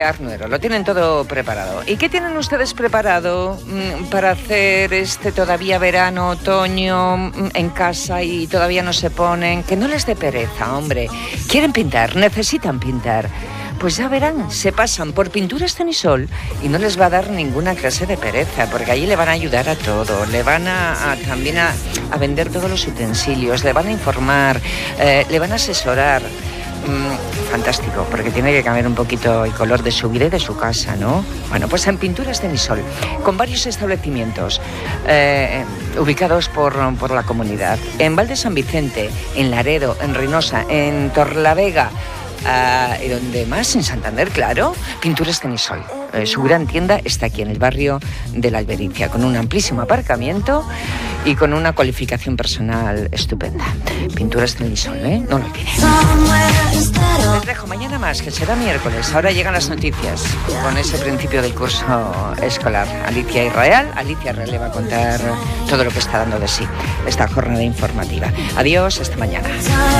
Arnuero, lo tienen todo preparado. ¿Y qué tienen ustedes preparado para hacer todavía verano, otoño en casa y todavía no se ponen? Que no les dé pereza, hombre. Quieren pintar, necesitan pintar. Pues ya verán, se pasan por Pinturas Tenisol y no les va a dar ninguna clase de pereza, porque allí le van a ayudar a todo, le van también a vender todos los utensilios, le van a informar, le van a asesorar. Fantástico, porque tiene que cambiar un poquito el color de su vida y de su casa, ¿no? Bueno, pues en Pinturas Tenisol, con varios establecimientos ubicados por la comunidad. En Val de San Vicente, en Laredo, en Reynosa, en Torlavega, y donde más, en Santander, claro, Pinturas Tenisol. Su gran tienda está aquí en el barrio de la Albericia, con un amplísimo aparcamiento y con una cualificación personal estupenda. Pinturas Tenisol, no lo olviden. Les dejo mañana más, que será miércoles. Ahora llegan las noticias con ese principio del curso escolar. Alicia Israel le va a contar todo lo que está dando de sí esta jornada informativa. Adiós, hasta mañana.